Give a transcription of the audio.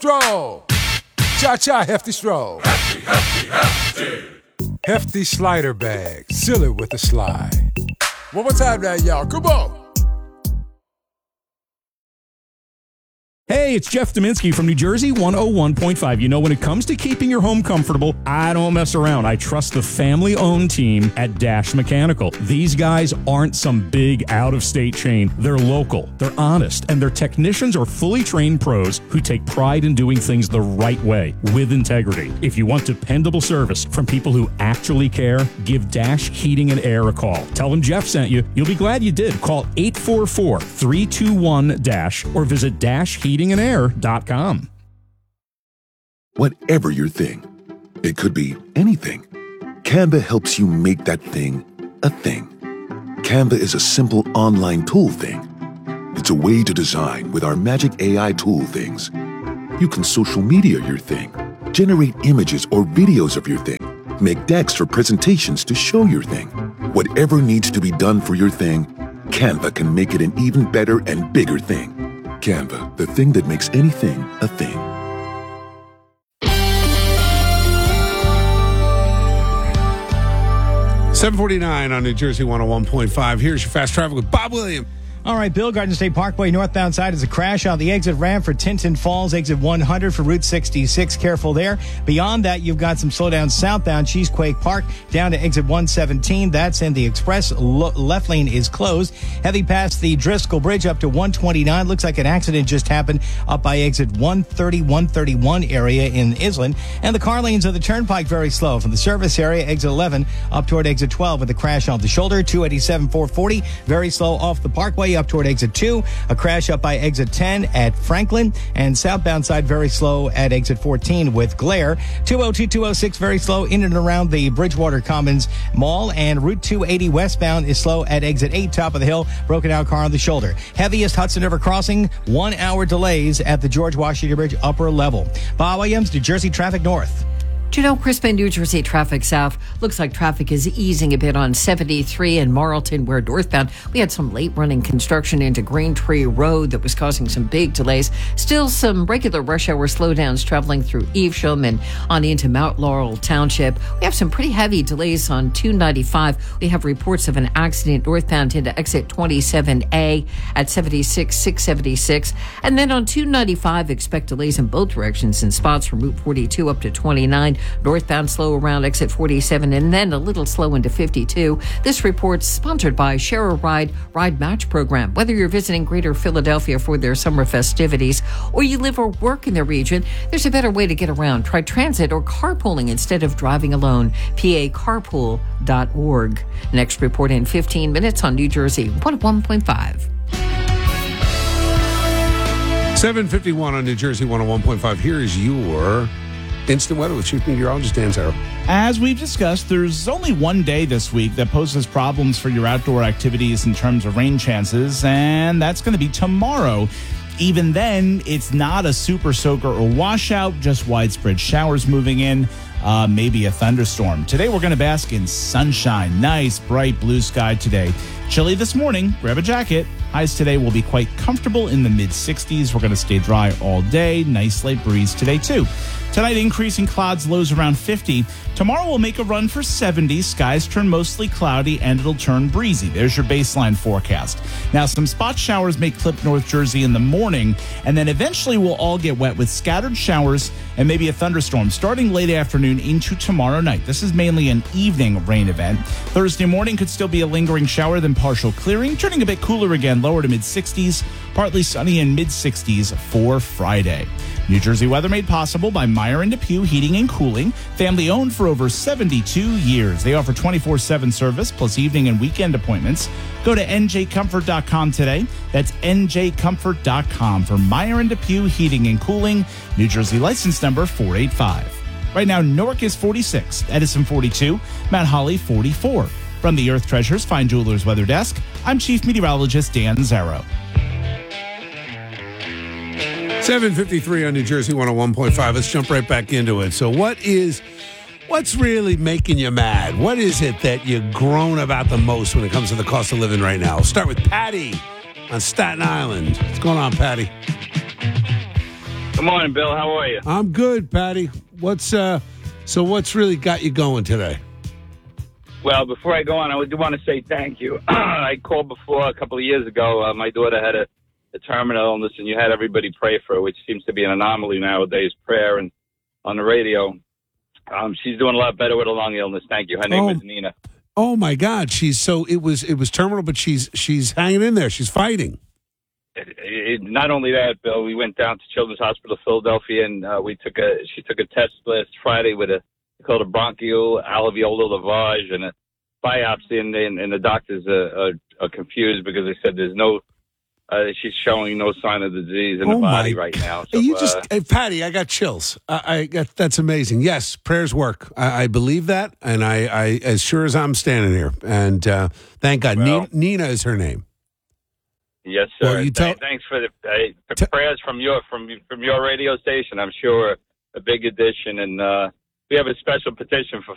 Stroll. Cha-cha, hefty stroll. Hefty. Hefty slider bag. Seal it with a slide. One more time now, y'all. Come on. Hey, it's Jeff Dominski from New Jersey 101.5. You know, when it comes to keeping your home comfortable, I don't mess around. I trust the family-owned team at Dash Mechanical. These guys aren't some big out-of-state chain. They're local, they're honest, and their technicians are fully trained pros who take pride in doing things the right way, with integrity. If you want dependable service from people who actually care, give Dash Heating and Air a call. Tell them Jeff sent you. You'll be glad you did. Call 844-321-DASH or visit dashheatingandair.com. Whatever your thing, it could be anything. Canva helps you make that thing a thing. Canva is a simple online tool thing. It's a way to design with our magic AI tool things. You can social media your thing, generate images or videos of your thing, make decks for presentations to show your thing. Whatever needs to be done for your thing, Canva can make it an even better and bigger thing. Canva, the thing that makes anything a thing. $7:49 on New Jersey 101.5. Here's your fast traffic with Bob Williams. All right, Bill, Garden State Parkway northbound side is a crash on the exit ramp for Tinton Falls, exit 100 for Route 66. Careful there. Beyond that, you've got some slowdown southbound Cheesequake Park down to exit 117. That's in the express. Left lane is closed. Heavy past the Driscoll Bridge up to 129. Looks like an accident just happened up by exit 130, 131 area in Island. And the car lanes of the Turnpike very slow from the service area, exit 11 up toward exit 12 with a crash on the shoulder. 287, 440 very slow off the Parkway up toward exit 2, a crash up by exit 10 at Franklin, and southbound side very slow at exit 14 with glare. 202, 206 very slow in and around the Bridgewater Commons Mall, and Route 280 westbound is slow at exit 8, top of the hill, broken out car on the shoulder. Heaviest Hudson River crossing, 1 hour delays at the George Washington Bridge upper level. Bob Williams, New Jersey Traffic North. Juneau, Crispin, New Jersey traffic south. Looks like traffic is easing a bit on 73 in Marlton, where northbound we had some late running construction into Green Tree Road that was causing some big delays. Still some regular rush hour slowdowns traveling through Evesham and on into Mount Laurel Township. We have some pretty heavy delays on 295. We have reports of an accident northbound into exit 27A at 76, 676. And then on 295, expect delays in both directions in spots from Route 42 up to 29. Northbound slow around exit 47 and then a little slow into 52. This report's sponsored by Share a Ride Match program. Whether you're visiting Greater Philadelphia for their summer festivities or you live or work in the region, there's a better way to get around. Try transit or carpooling instead of driving alone. pacarpool.org. Next report in 15 minutes on New Jersey 101.5. 7:51 on New Jersey 101.5. Here is your instant weather with Chief Meteorologist Dan Zarrow. As we've discussed, there's only one day this week that poses problems for your outdoor activities in terms of rain chances, and that's going to be tomorrow. Even then, it's not a super soaker or washout, just widespread showers moving in, maybe a thunderstorm. Today, we're going to bask in sunshine. Nice, bright blue sky today. Chilly this morning. Grab a jacket. Highs today will be quite comfortable in the mid-60s. We're going to stay dry all day. Nice light breeze today, too. Tonight, increasing clouds, lows around 50. Tomorrow, we'll make a run for 70. Skies turn mostly cloudy, and it'll turn breezy. There's your baseline forecast. Now, some spot showers may clip North Jersey in the morning, and then eventually we'll all get wet with scattered showers and maybe a thunderstorm starting late afternoon into tomorrow night. This is mainly an evening rain event. Thursday morning could still be a lingering shower, then partial clearing, turning a bit cooler again, lower to mid-60s, partly sunny in mid-60s for Friday. New Jersey weather made possible by Meyer and DePuy Heating and Cooling, family owned for over 72 years. They offer 24/7 service plus evening and weekend appointments. Go to njcomfort.com today. That's njcomfort.com for Meyer and DePuy Heating and Cooling, New Jersey license number 485. Right now, Newark is 46, Edison 42, Mount Holly 44. From the Earth Treasures Fine Jewelers Weather Desk, I'm Chief Meteorologist Dan Zarrow. 7:53 on New Jersey 101.5. Let's jump right back into it. So what's really making you mad? What is it that you groan about the most when it comes to the cost of living right now? We'll start with Patty on Staten Island. What's going on, Patty? Good morning, Bill. How are you? I'm good, Patty. What's really got you going today? Well, before I go on, I do want to say thank you. I called before a couple of years ago. My daughter had a terminal illness, and you had everybody pray for her, which seems to be an anomaly nowadays, prayer and on the radio. She's doing a lot better with a lung illness. Thank you. Her name is Nina. Oh, my God. It was terminal, but she's hanging in there. She's fighting. Not only that, Bill, we went down to Children's Hospital Philadelphia, and she took a test last Friday with called a bronchial alveolar lavage and a biopsy, and the doctors are confused because they said there's no, she's showing no sign of the disease in the body right now. So, Patty, I got chills. That's amazing. Yes, prayers work. I believe that, and I as sure as I'm standing here, and thank God, Nina is her name. Yes, sir. Well, thanks for the prayers from your radio station. I'm sure a big addition, and we have a special petition for